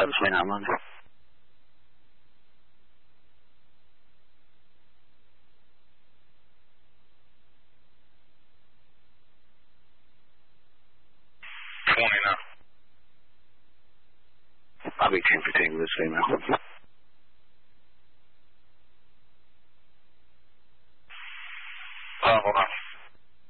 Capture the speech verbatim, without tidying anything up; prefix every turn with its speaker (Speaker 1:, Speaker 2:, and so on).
Speaker 1: Definitely not Monday.
Speaker 2: twenty now.
Speaker 1: I'll be ten for ten with this female.